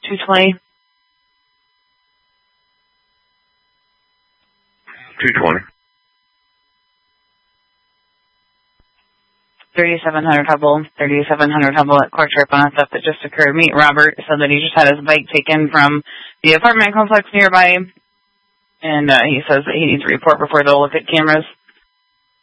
220. 220. 3700 Hubble. 3700 Hubble at Core Trip on a theft that just occurred. Meet Robert. Said that he just had his bike taken from the apartment complex nearby. And he says that he needs to report before they'll look at cameras.